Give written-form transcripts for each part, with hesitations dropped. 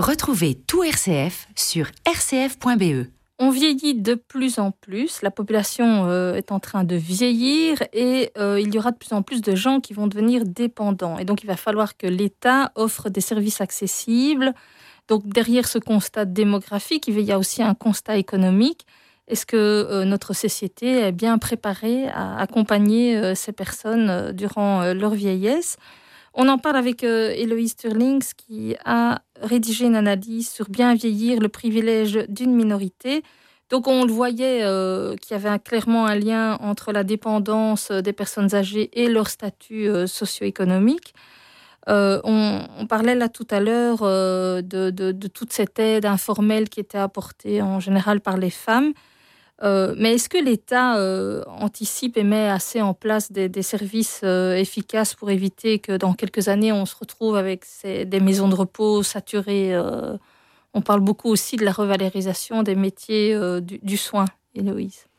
Retrouvez tout RCF sur rcf.be. On vieillit de plus en plus, la population est en train de vieillir et il y aura de plus en plus de gens qui vont devenir dépendants. Et donc il va falloir que l'État offre des services accessibles. Donc derrière ce constat démographique, il y a aussi un constat économique. Est-ce que notre société est bien préparée à accompagner ces personnes durant leur vieillesse ? On en parle avec Héloïse Turlings qui a rédigé une analyse sur bien vieillir, le privilège d'une minorité. Donc on le voyait qu'il y avait clairement un lien entre la dépendance des personnes âgées et leur statut socio-économique. On parlait là tout à l'heure de toute cette aide informelle qui était apportée en général par les femmes. Mais est-ce que l'État anticipe et met assez en place des services efficaces pour éviter que dans quelques années, on se retrouve avec des maisons de repos saturées On parle beaucoup aussi de la revalorisation des métiers du soin, Héloïse.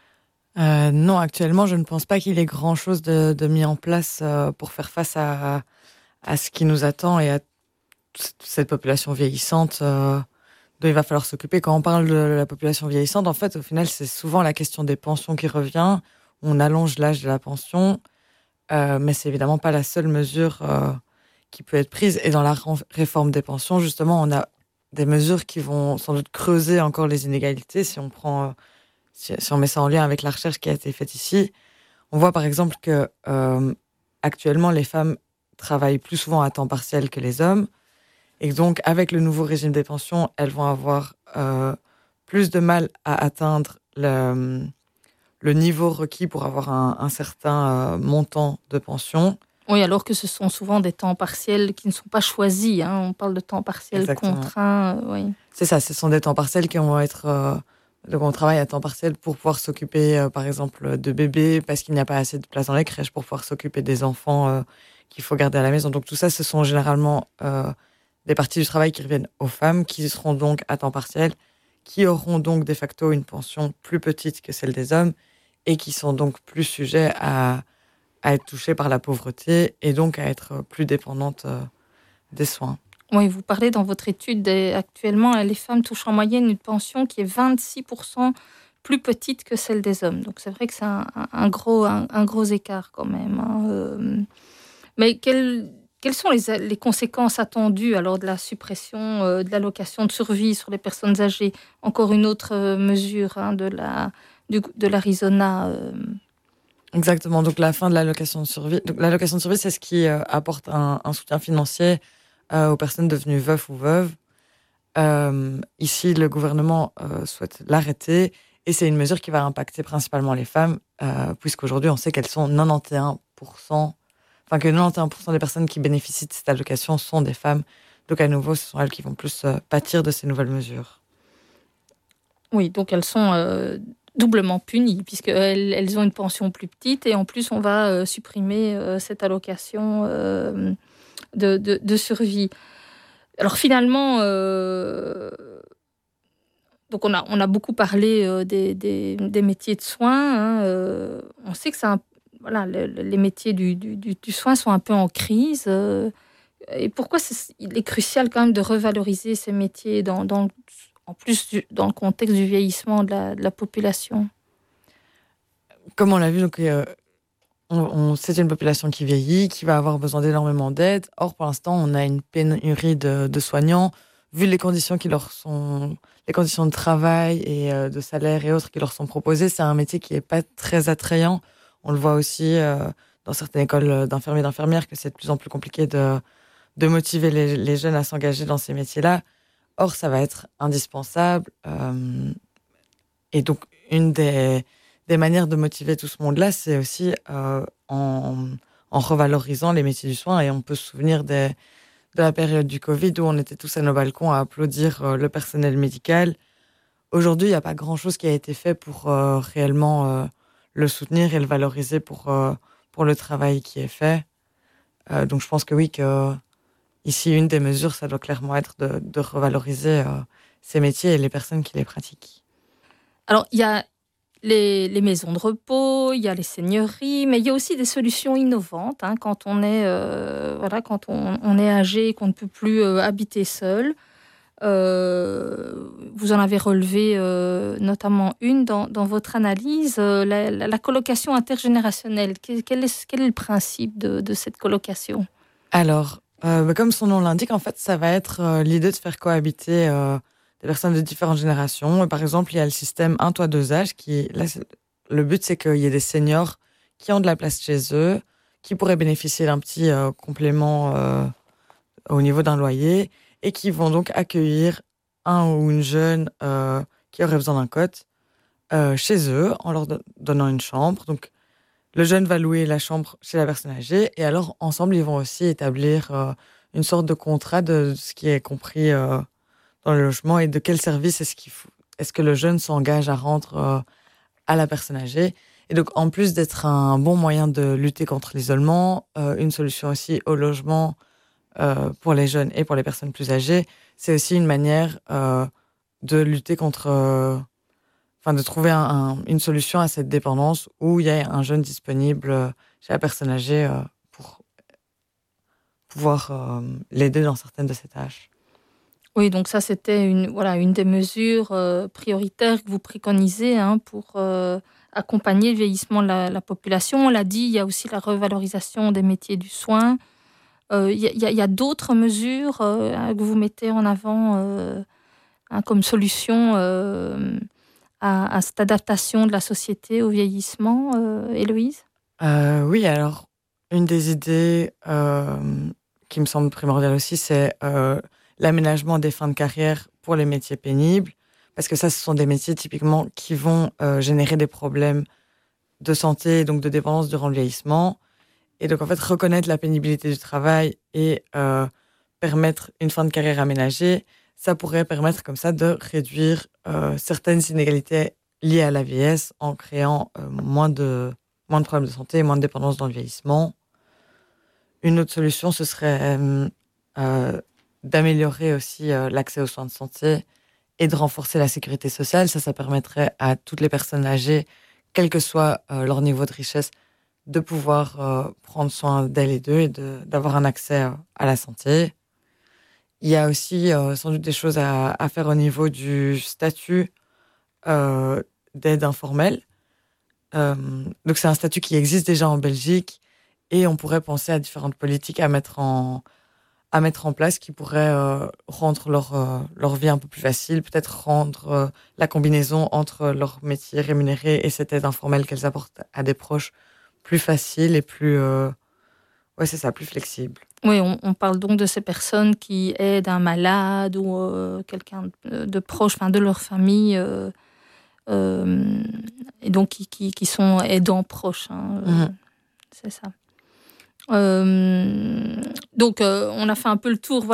Non, actuellement, je ne pense pas qu'il y ait grand-chose de mis en place pour faire face à ce qui nous attend et à cette population vieillissante dont il va falloir s'occuper. Quand on parle de la population vieillissante, en fait, au final, c'est souvent la question des pensions qui revient. On allonge l'âge de la pension, mais c'est évidemment pas la seule mesure qui peut être prise. Et dans la réforme des pensions, justement, on a des mesures qui vont sans doute creuser encore les inégalités. Si on prend, si on met ça en lien avec la recherche qui a été faite ici, on voit par exemple que actuellement, les femmes travaillent plus souvent à temps partiel que les hommes. Et donc, avec le nouveau régime des pensions, elles vont avoir plus de mal à atteindre le niveau requis pour avoir un certain montant de pension. Oui, alors que ce sont souvent des temps partiels qui ne sont pas choisis. Hein. On parle de temps partiels contraints. Oui. C'est ça, ce sont des temps partiels qui vont être... donc on travaille à temps partiel pour pouvoir s'occuper, par exemple, de bébés, parce qu'il n'y a pas assez de place dans les crèches, pour pouvoir s'occuper des enfants qu'il faut garder à la maison. Donc tout ça, ce sont généralement... des parties du travail qui reviennent aux femmes, qui seront donc à temps partiel, qui auront donc de facto une pension plus petite que celle des hommes et qui sont donc plus sujets à être touchées par la pauvreté et donc à être plus dépendantes des soins. Oui, vous parlez dans votre étude, actuellement, les femmes touchent en moyenne une pension qui est 26% plus petite que celle des hommes. Donc c'est vrai que c'est un gros écart quand même. Hein. Mais quelles sont les conséquences attendues alors de la suppression de l'allocation de survie sur les personnes âgées ? Encore une autre mesure de l'Arizona. Exactement, donc la fin de l'allocation de survie. Donc, l'allocation de survie, c'est ce qui apporte un soutien financier aux personnes devenues veufs ou veuves. Ici, le gouvernement souhaite l'arrêter et c'est une mesure qui va impacter principalement les femmes, puisqu'aujourd'hui, on sait qu'elles sont 91%. Enfin, que 91% des personnes qui bénéficient de cette allocation sont des femmes. Donc, à nouveau, ce sont elles qui vont plus pâtir de ces nouvelles mesures. Oui, donc elles sont doublement punies, puisqu'elles ont une pension plus petite et en plus, on va supprimer cette allocation de survie. Alors, finalement, donc on a beaucoup parlé des métiers de soins. Hein, on sait que c'est voilà, les métiers du soin sont un peu en crise. Et pourquoi il est crucial quand même de revaloriser ces métiers en plus dans le contexte du vieillissement de la population ? Comme on l'a vu, donc, c'est une population qui vieillit, qui va avoir besoin d'énormément d'aide. Or, pour l'instant, on a une pénurie de soignants. Vu les conditions les conditions de travail et de salaire et autres qui leur sont proposées, c'est un métier qui n'est pas très attrayant. On le voit aussi dans certaines écoles d'infirmiers et d'infirmières que c'est de plus en plus compliqué de motiver les jeunes à s'engager dans ces métiers-là. Or, ça va être indispensable. Et donc, une des manières de motiver tout ce monde-là, c'est aussi en revalorisant les métiers du soin. Et on peut se souvenir de la période du Covid où on était tous à nos balcons à applaudir le personnel médical. Aujourd'hui, il n'y a pas grand-chose qui a été fait pour réellement... le soutenir et le valoriser pour le travail qui est fait. Donc je pense que oui, que ici, une des mesures, ça doit clairement être de revaloriser ces métiers et les personnes qui les pratiquent. Alors, il y a les maisons de repos, il y a les seigneuries, mais il y a aussi des solutions innovantes hein, quand on est âgé et qu'on ne peut plus habiter seul. Vous en avez relevé notamment une dans votre analyse, la colocation intergénérationnelle. Quel est le principe de cette colocation ? Alors, comme son nom l'indique, en fait, ça va être l'idée de faire cohabiter des personnes de différentes générations. Et par exemple, il y a le système un toit deux âges le but, c'est qu'il y ait des seniors qui ont de la place chez eux, qui pourraient bénéficier d'un petit complément au niveau d'un loyer et qui vont donc accueillir un ou une jeune qui aurait besoin d'un cote chez eux en leur donnant une chambre. Donc, le jeune va louer la chambre chez la personne âgée et alors, ensemble, ils vont aussi établir une sorte de contrat de ce qui est compris dans le logement et de quel service est-ce que le jeune s'engage à rendre à la personne âgée. Et donc, en plus d'être un bon moyen de lutter contre l'isolement, une solution aussi au logement pour les jeunes et pour les personnes plus âgées, c'est aussi une manière de lutter contre... de trouver une solution à cette dépendance où il y a un jeune disponible chez la personne âgée pour pouvoir l'aider dans certaines de ses tâches. Oui, donc ça, c'était une des mesures prioritaires que vous préconisez pour accompagner le vieillissement de la population. On l'a dit, il y a aussi la revalorisation des métiers du soin. Il y a d'autres mesures que vous mettez en avant comme solution à cette adaptation de la société au vieillissement, Héloïse ? Oui, alors, une des idées qui me semble primordiale aussi, c'est l'aménagement des fins de carrière pour les métiers pénibles, parce que ça, ce sont des métiers typiquement qui vont générer des problèmes de santé et donc de dépendance durant le vieillissement. Et donc, en fait, reconnaître la pénibilité du travail et permettre une fin de carrière aménagée, ça pourrait permettre comme ça de réduire certaines inégalités liées à la vieillesse en créant moins de problèmes de santé et moins de dépendance dans le vieillissement. Une autre solution, ce serait d'améliorer aussi l'accès aux soins de santé et de renforcer la sécurité sociale. Ça permettrait à toutes les personnes âgées, quel que soit leur niveau de richesse, de pouvoir prendre soin d'elles et d'eux et d'avoir un accès à la santé. Il y a aussi sans doute des choses à faire au niveau du statut d'aide informelle. Donc c'est un statut qui existe déjà en Belgique et on pourrait penser à différentes politiques à mettre en place qui pourraient rendre leur vie un peu plus facile, peut-être rendre la combinaison entre leur métier rémunéré et cette aide informelle qu'elles apportent à des proches plus facile et plus plus flexible. Oui, on parle donc de ces personnes qui aident un malade ou quelqu'un de proche, de leur famille, et donc qui sont aidants proches. C'est ça. Donc, on a fait un peu le tour,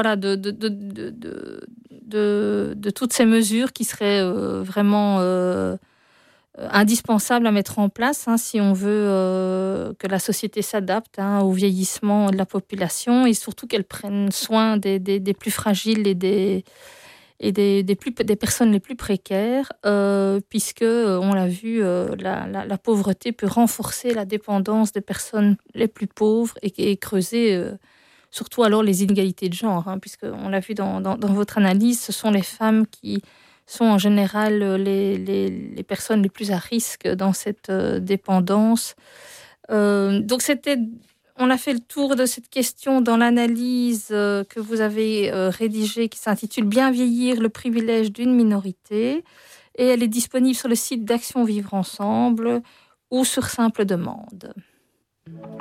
de toutes ces mesures qui seraient vraiment indispensables à mettre en place si on veut que la société s'adapte au vieillissement de la population et surtout qu'elle prenne soin des plus fragiles et des personnes les plus précaires, puisque, on l'a vu, la pauvreté peut renforcer la dépendance des personnes les plus pauvres et creuser surtout alors les inégalités de genre, puisque on l'a vu dans votre analyse, ce sont les femmes qui sont en général les personnes les plus à risque dans cette dépendance. Donc on a fait le tour de cette question dans l'analyse que vous avez rédigée qui s'intitule « Bien vieillir, le privilège d'une minorité » et elle est disponible sur le site d'Action Vivre Ensemble ou sur simple demande.